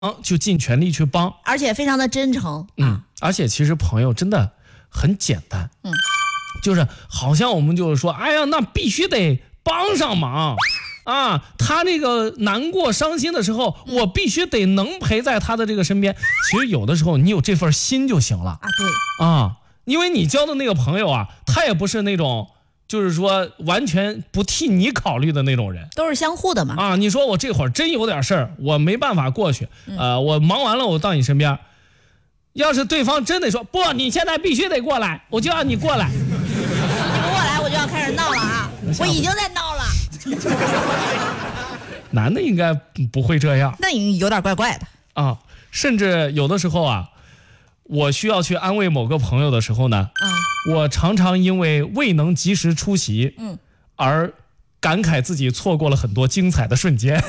就尽全力去帮， 而且非常的真诚。 而且其实朋友真的很简单，就是好像我们就是说，哎呀，那必须得帮上忙啊，他这个难过伤心的时候，我必须得能陪在他的这个身边。其实有的时候你有这份心就行了对啊，因为你交的那个朋友啊，他也不是那种就是说完全不替你考虑的那种人， 都是相互的嘛。 啊，你说我这会儿真有点事儿，我没办法过去，我忙完了我到你身边。要是对方真的说不，你现在必须得过来，我就要你过来， 你不过来我就要开始闹了啊！我已经在闹了。 男的应该不会这样， 那有点怪怪的啊。甚至有的时候啊，我需要去安慰某个朋友的时候呢，我常常因为未能及时出席，而感慨自己错过了很多精彩的瞬间。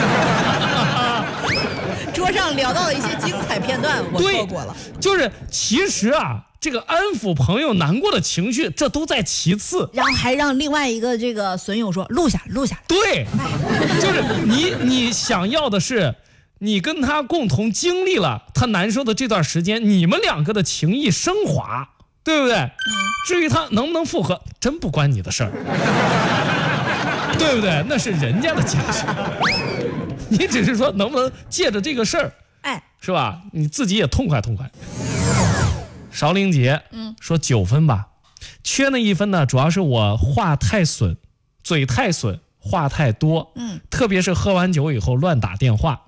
桌上聊到的一些精彩片段，我错过了。 就是其实啊，这个安抚朋友难过的情绪，这都在其次。 然后还让另外一个这个损友说录下。 对，就是你想要的是，你跟他共同经历了他难受的这段时间，你们两个的情谊升华，对不对？至于他能不能复合，真不关你的事儿，对不对？那是人家的家事。你只是说能不能借着这个事儿，是吧？你自己也痛快痛快。邵玲杰，说9分吧，缺那1分呢，主要是我话太损，嘴太损，话太多，特别是喝完酒以后乱打电话。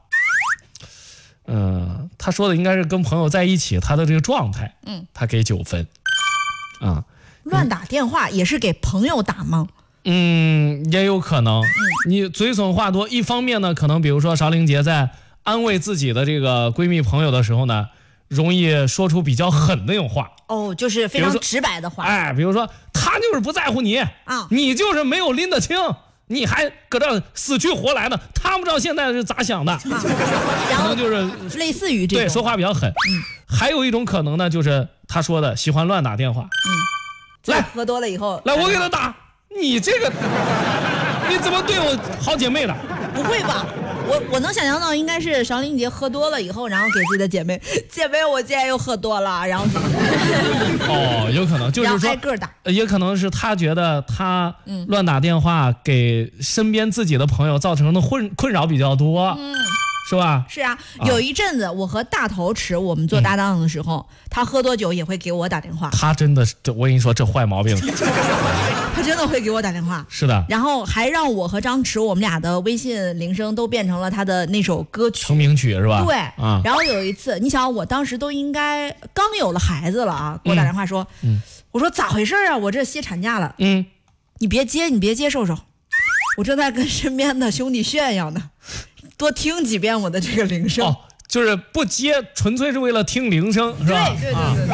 他说的应该是跟朋友在一起他的这个状态，他给9分。 乱打电话也是给朋友打吗？ 也有可能。你嘴损话多，一方面呢，可能比如说邵玲杰在安慰自己的这个闺蜜朋友的时候呢，容易说出比较狠的那种话。 就是非常直白的话。 比如说他就是不在乎你你就是没有拎得清，你还搁这死去活来的，他不知道现在是咋想的。 然后就是类似于这种， 对，说话比较狠。还有一种可能呢，就是他说的喜欢乱打电话。 来，喝多了以后， 来我给他打。你这个你怎么对我好姐妹了？ 不会吧？我能想象到应该是邵玲杰喝多了以后，然后给自己的姐妹，我今天又喝多了，然后有可能就是说挨个打， 也可能是他觉得他乱打电话给身边自己的朋友造成的困扰比较多，是吧？ 是啊，有一阵子我和大头池我们做搭档的时候，他喝多酒也会给我打电话。 他真的是，我跟你说这坏毛病。 他真的会给我打电话， 是的， 然后还让我和张弛我们俩的微信铃声都变成了他的那首歌曲成名曲，是吧？ 对，然后有一次，你想我当时都应该刚有了孩子了啊，给我打电话说，我说咋回事啊？我这歇产假了，你别接受受，我正在跟身边的兄弟炫耀呢，多听几遍我的这个铃声。 就是不接，纯粹是为了听铃声，是吧？ 对。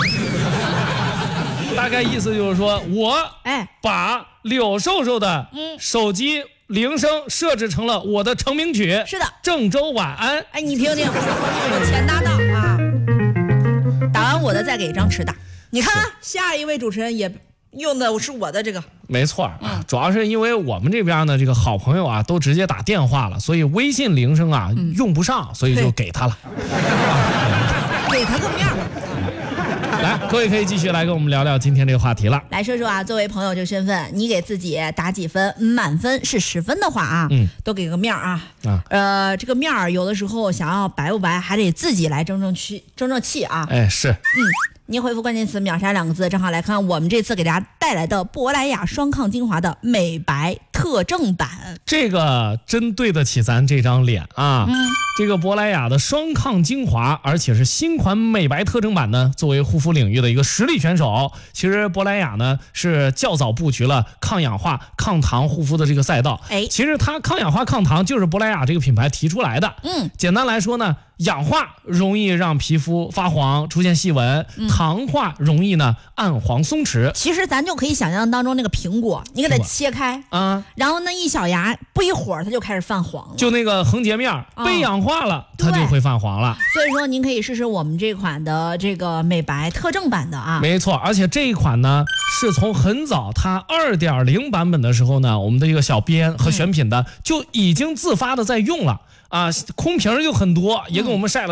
大概意思就是说，我把柳瘦瘦的手机铃声设置成了我的成名曲。 是的， 郑州晚安。 你听听，我前搭档啊，打完我的再给张弛打。你看下一位主持人也用的是我的这个。 没错主要是因为我们这边呢，这个好朋友啊都直接打电话了，所以微信铃声啊用不上，所以就给他了。 给他个面吧。 来，各位可以继续来跟我们聊聊今天这个话题了。 来说说作为朋友这个身份，你给自己打几分？满分是10分的话都给个面这个面有的时候想要白不白，还得自己来争争气啊。 是。 您回复关键词秒杀2个字，正好来看我们这次给大家带来的珀莱雅双抗精华的美白特正版。 这个真对得起咱这张脸啊。这个珀莱雅的双抗精华，而且是新款美白特正版呢，作为护肤领域的一个实力选手，其实珀莱雅呢是较早布局了抗氧化抗糖护肤的这个赛道。其实它抗氧化抗糖就是珀莱雅这个品牌提出来的。简单来说呢，氧化容易让皮肤发黄出现细纹，糖化容易呢暗黄松弛。 其实咱就就可以想象当中那个苹果，你给它切开啊， 然后那一小芽，不一会儿它就开始泛黄了， 就那个横截面被氧化了，它就会泛黄了。 所以说您可以试试我们这款的这个美白特正版的啊。 没错，而且这一款呢是从很早它 2.0 版本的时候呢，我们的一个小编和选品的就已经自发的在用了啊，空瓶就很多，也给我们晒了